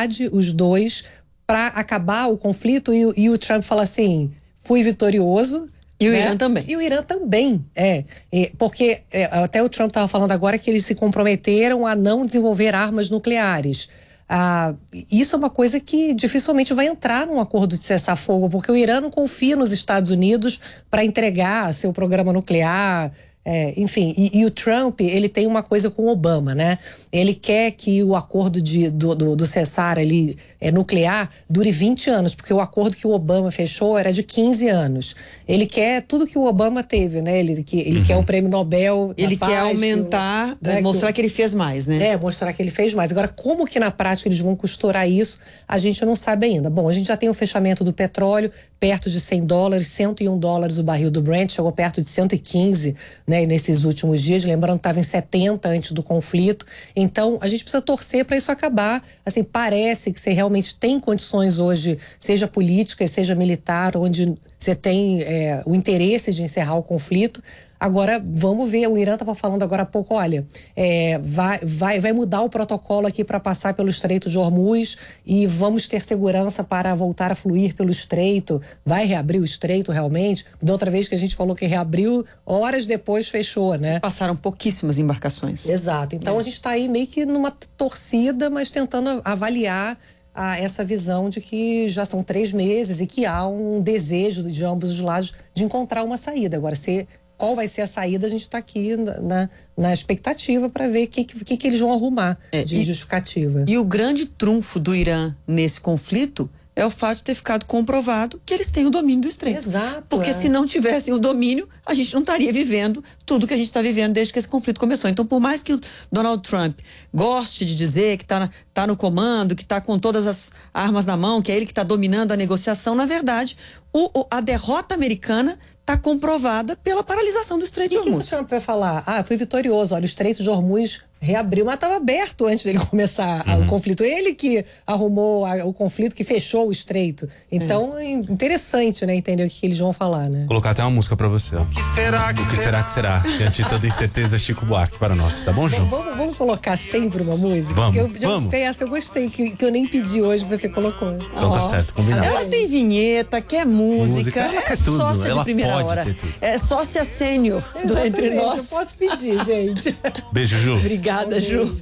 unidade, os dois, para acabar o conflito. E o Trump fala assim, fui vitorioso. E o Irã também. E o Irã também, porque até o Trump estava falando agora que eles se comprometeram a não desenvolver armas nucleares. Isso é uma coisa que dificilmente vai entrar num acordo de cessar-fogo, porque o Irã não confia nos Estados Unidos para entregar seu programa nuclear. Enfim, e o Trump, ele tem uma coisa com o Obama, né? Ele quer que o acordo do cessar ali, nuclear dure 20 anos, porque o acordo que o Obama fechou era de 15 anos. Ele quer tudo que o Obama teve, né? Ele quer o prêmio Nobel da Ele Paz, quer aumentar, mostrar que ele fez mais, né? Mostrar que ele fez mais. Agora, como que na prática eles vão costurar isso, a gente não sabe ainda. Bom, a gente já tem o fechamento do petróleo, perto de $100, $101 o barril do Brent, chegou perto de 115, né, nesses últimos dias, lembrando que estava em 70 antes do conflito. Então, a gente precisa torcer para isso acabar. Assim, parece que você realmente tem condições hoje, seja política, seja militar, onde você tem o interesse de encerrar o conflito. Agora, vamos ver, o Irã estava falando agora há pouco, olha, vai mudar o protocolo aqui para passar pelo Estreito de Hormuz e vamos ter segurança para voltar a fluir pelo Estreito. Vai reabrir o Estreito realmente? Da outra vez que a gente falou que reabriu, horas depois fechou, né? Passaram pouquíssimas embarcações. Exato. Então a gente está aí meio que numa torcida, mas tentando avaliar essa visão de que já são 3 meses e que há um desejo de ambos os lados de encontrar uma saída. Agora, qual vai ser a saída, a gente está aqui na expectativa para ver o que eles vão arrumar de justificativa. E o grande trunfo do Irã nesse conflito é o fato de ter ficado comprovado que eles têm o domínio do Estreito. Exato. Porque se não tivessem o domínio, a gente não estaria vivendo tudo que a gente está vivendo desde que esse conflito começou. Então, por mais que o Donald Trump goste de dizer que tá no comando, que está com todas as armas na mão, que é ele que está dominando a negociação, na verdade, a derrota americana está comprovada pela paralisação do Estreito de Hormuz. O que o Trump vai falar? Fui vitorioso, olha, o Estreito de Hormuz reabriu, mas estava aberto antes dele começar o conflito. Ele que arrumou o conflito, que fechou o Estreito. Então, é interessante, né, entender o que eles vão falar, né? Colocar até uma música pra você, ó. O que será que será? Diante de toda incerteza, Chico Buarque para nós, tá bom, Ju? Vamos colocar sempre uma música? Vamos. Essa eu gostei, que eu nem pedi hoje, você colocou. Então tá certo, combinado. Ela tem vinheta, quer música, Ela quer tudo, sócia ela de primeira pode hora. ter tudo. É sócia sênior do Entre Nós. Eu posso pedir, gente. Beijo, Ju. Obrigada, Ju.